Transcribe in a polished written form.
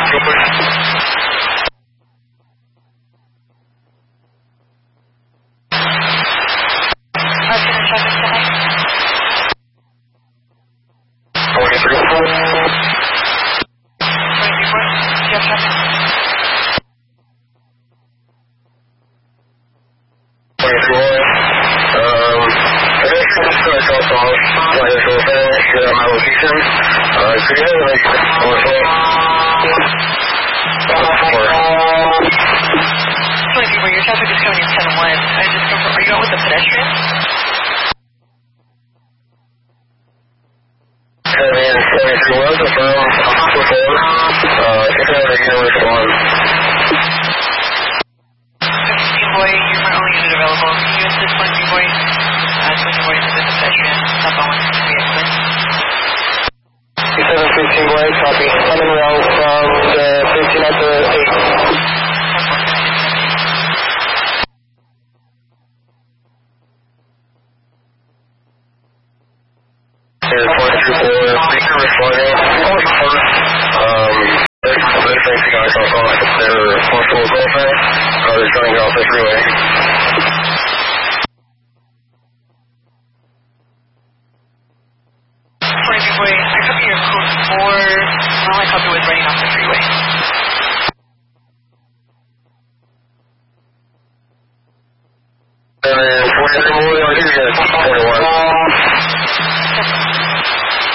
Your traffic is coming in 10-1. I just confirm, are you out with the pedestrian? And 73 was affirmed before. If I can respond. 15 boy, you're my only unit available. Can you assist 20 boy? 20 boy is with the pedestrian. Top on 163 exit. 715 boy, copy. I'm in row from the 15 up to 8.